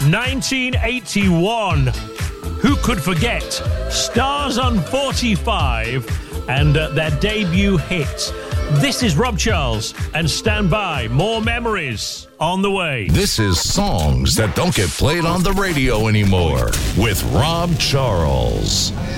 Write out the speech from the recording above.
1981. Who could forget Stars on 45 and their debut hit? This is Rob Charles, and stand by, more memories on the way. This is Songs That Don't Get Played on the Radio Anymore with Rob Charles.